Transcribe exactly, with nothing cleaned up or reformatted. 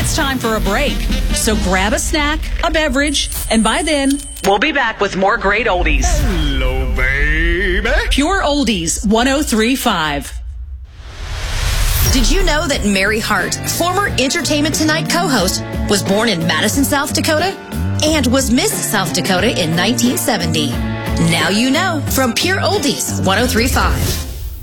it's time for a break. So grab a snack, a beverage, and by then, we'll be back with more great oldies. Hello, baby. Pure Oldies one oh three point five. Did you know that Mary Hart, former Entertainment Tonight co-host, was born in Madison, South Dakota, and was Miss South Dakota in nineteen seventy? Now you know from Pure Oldies one oh three point five.